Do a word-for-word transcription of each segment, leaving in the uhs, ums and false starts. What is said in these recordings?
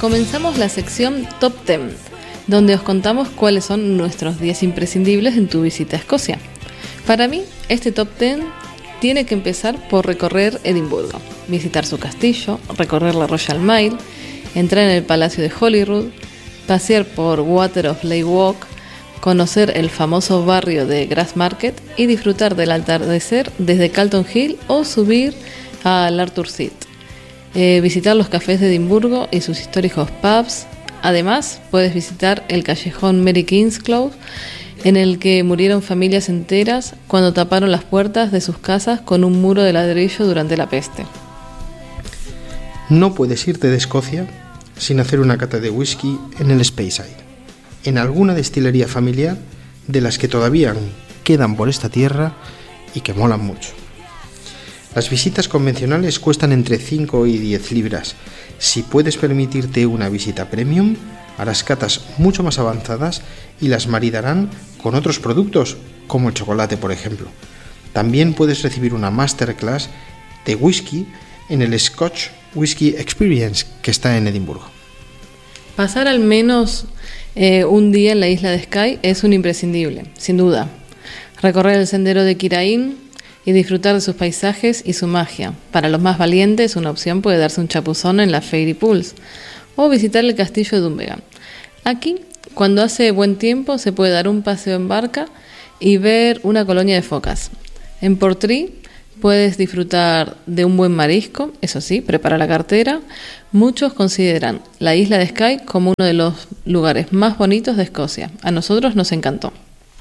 Comenzamos la sección Top diez, donde os contamos cuáles son nuestros diez imprescindibles en tu visita a Escocia. Para mí, este Top diez tiene que empezar por recorrer Edimburgo, visitar su castillo, recorrer la Royal Mile, entrar en el Palacio de Holyrood, pasear por Water of Leigh Walk, conocer el famoso barrio de Grassmarket y disfrutar del atardecer desde Calton Hill o subir al Arthur Seat. Eh, visitar los cafés de Edimburgo y sus históricos pubs. Además, puedes visitar el callejón Mary King's Close, en el que murieron familias enteras cuando taparon las puertas de sus casas con un muro de ladrillo durante la peste. No puedes irte de Escocia sin hacer una cata de whisky en el Speyside, en alguna destilería familiar de las que todavía quedan por esta tierra y que molan mucho. Las visitas convencionales cuestan entre cinco y diez libras. Si puedes permitirte una visita premium, harás catas mucho más avanzadas y las maridarán con otros productos, como el chocolate, por ejemplo. También puedes recibir una masterclass de whisky en el Scotch Whisky Experience, que está en Edimburgo. Pasar al menos eh, un día en la isla de Skye es un imprescindible, sin duda. Recorrer el sendero de Kirain y disfrutar de sus paisajes y su magia. Para los más valientes, una opción puede darse un chapuzón en la Fairy Pools o visitar el castillo de Dunvegan. Aquí, cuando hace buen tiempo, se puede dar un paseo en barca y ver una colonia de focas. En Portree puedes disfrutar de un buen marisco, eso sí, prepara la cartera. Muchos consideran la isla de Skye como uno de los lugares más bonitos de Escocia. A nosotros nos encantó.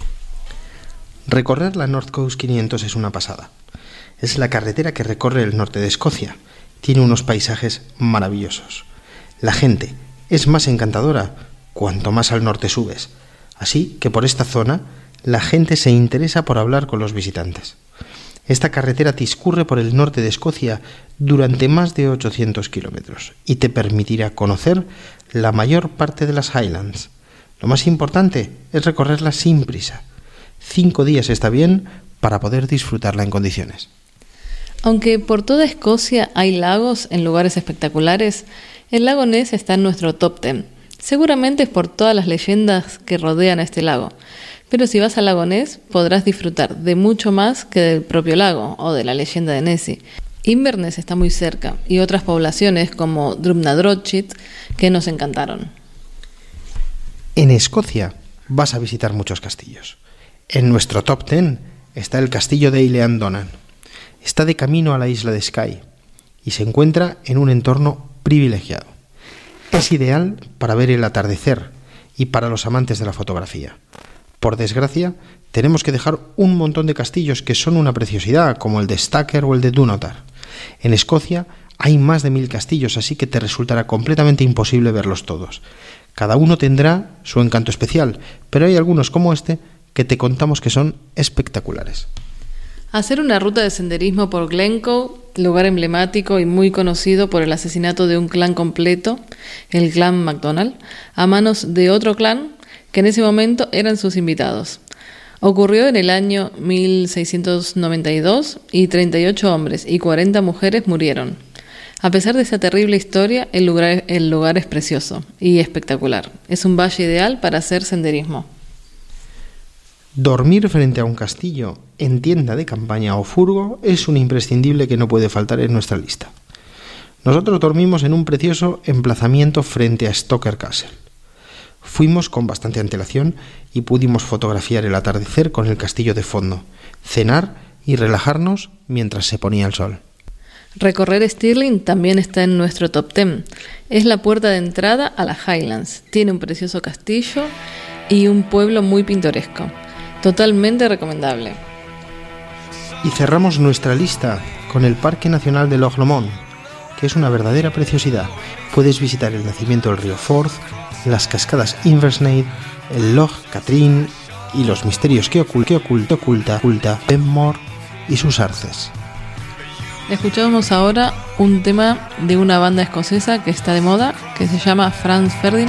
Recorrer la North Coast quinientos es una pasada. Es la carretera que recorre el norte de Escocia. Tiene unos paisajes maravillosos. La gente es más encantadora cuanto más al norte subes. Así que por esta zona la gente se interesa por hablar con los visitantes. Esta carretera discurre por el norte de Escocia durante más de ochocientos kilómetros y te permitirá conocer la mayor parte de las Highlands. Lo más importante es recorrerla sin prisa. Cinco días está bien para poder disfrutarla en condiciones. Aunque por toda Escocia hay lagos en lugares espectaculares, el lago Ness está en nuestro top diez. Seguramente es por todas las leyendas que rodean a este lago. Pero si vas al lago Ness, podrás disfrutar de mucho más que del propio lago o de la leyenda de Nessie. Inverness está muy cerca y otras poblaciones como Drumnadrochit que nos encantaron. En Escocia vas a visitar muchos castillos. En nuestro top diez está el castillo de Eilean Donan. Está de camino a la isla de Skye y se encuentra en un entorno privilegiado. Es ideal para ver el atardecer y para los amantes de la fotografía. Por desgracia, tenemos que dejar un montón de castillos que son una preciosidad, como el de Stacker o el de Dunotar. En Escocia hay más de mil castillos, así que te resultará completamente imposible verlos todos. Cada uno tendrá su encanto especial, pero hay algunos como este que te contamos que son espectaculares. Hacer una ruta de senderismo por Glencoe, lugar emblemático y muy conocido por el asesinato de un clan completo, el clan MacDonald, a manos de otro clan que en ese momento eran sus invitados. Ocurrió en el año mil seiscientos noventa y dos y treinta y ocho hombres y cuarenta mujeres murieron. A pesar de esa terrible historia, el lugar, el lugar es precioso y espectacular. Es un valle ideal para hacer senderismo. Dormir frente a un castillo, en tienda de campaña o furgo es un imprescindible que no puede faltar en nuestra lista. Nosotros dormimos en un precioso emplazamiento frente a Stoker Castle. Fuimos con bastante antelación y pudimos fotografiar el atardecer con el castillo de fondo, cenar y relajarnos mientras se ponía el sol. Recorrer Stirling también está en nuestro top diez. Es la puerta de entrada a las Highlands. Tiene un precioso castillo y un pueblo muy pintoresco. Totalmente recomendable. Y cerramos nuestra lista con el Parque Nacional de Loch Lomond, que es una verdadera preciosidad. Puedes visitar el nacimiento del río Forth, las cascadas Inversnaid, el Loch Katrine y los misterios que oculta, que oculta, oculta, oculta Benmore y sus arces. Escuchamos ahora un tema de una banda escocesa que está de moda, que se llama Franz Ferdinand.